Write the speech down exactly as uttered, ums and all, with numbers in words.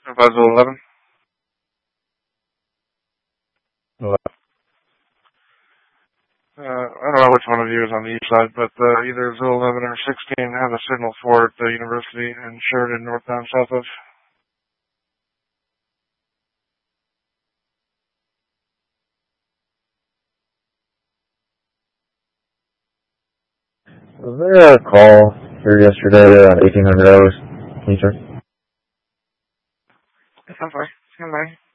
five zero eleven. Uh, I don't know which one of you is on the east side, but uh, either zero eleven or sixteen has a signal for at the university and Sheridan northbound south of. Was there a call here yesterday at eighteen hundred hours? Can you check? Yes, I'm sorry. Stand by.